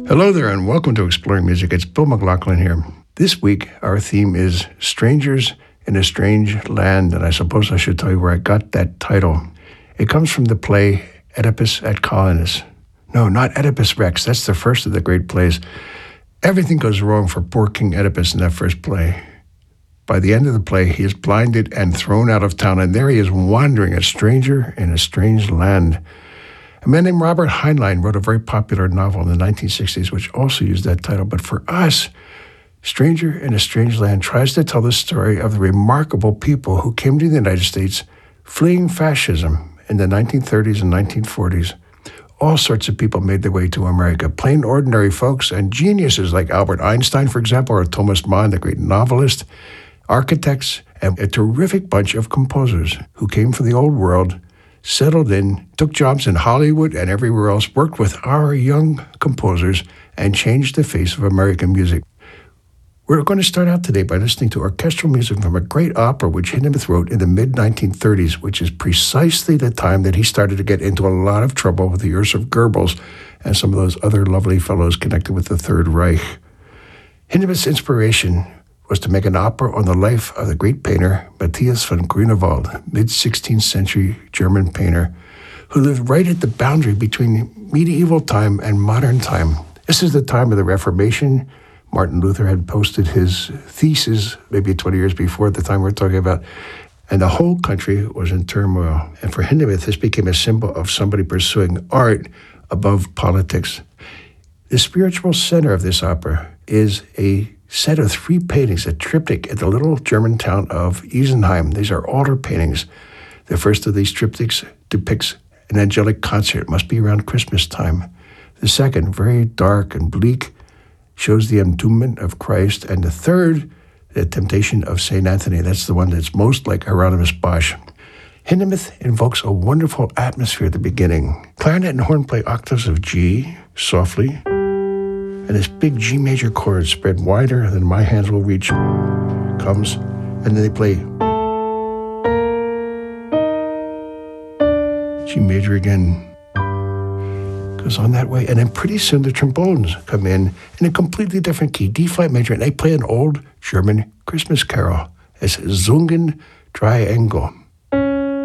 Hello there and welcome to Exploring Music. It's Bill McLaughlin here. This week, our theme is Strangers in a Strange Land, and I suppose I should tell you where I got that title. It comes from the play Oedipus at Colonus. No, not Oedipus Rex. That's the first of the great plays. Everything goes wrong for poor King Oedipus in that first play. By the end of the play, he is blinded and thrown out of town, and there he is wandering, a stranger in a strange land. A man named Robert Heinlein wrote a very popular novel in the 1960s, which also used that title. But for us, Stranger in a Strange Land tries to tell the story of the remarkable people who came to the United States fleeing fascism in the 1930s and 1940s. All sorts of people made their way to America, plain ordinary folks and geniuses like Albert Einstein, for example, or Thomas Mann, the great novelist, architects, and a terrific bunch of composers who came from the old world, settled in, took jobs in Hollywood and everywhere else, worked with our young composers, and changed the face of American music. We're going to start out today by listening to orchestral music from a great opera which Hindemith wrote in the mid-1930s, which is precisely the time that he started to get into a lot of trouble with the ears of Goebbels and some of those other lovely fellows connected with the Third Reich. Hindemith's inspiration was to make an opera on the life of the great painter Matthias von Grunewald, mid-16th century German painter, who lived right at the boundary between medieval time and modern time. This is the time of the Reformation. Martin Luther had posted his thesis maybe 20 years before at the time we're talking about, and the whole country was in turmoil. And for Hindemith, this became a symbol of somebody pursuing art above politics. The spiritual center of this opera is a set of 3 paintings, a triptych at the little German town of Isenheim. These are altar paintings. The first of these triptychs depicts an angelic concert. It must be around Christmas time. The second, very dark and bleak, shows the entombment of Christ. And the third, the temptation of St. Anthony. That's the one that's most like Hieronymus Bosch. Hindemith invokes a wonderful atmosphere at the beginning. Clarinet and horn play octaves of G, softly, and this big G major chord spread wider than my hands will reach comes, and then they play G major again, goes on that way, and then pretty soon the trombones come in a completely different key, D flat major, and they play an old German Christmas carol. It's Sungen Drei Engel.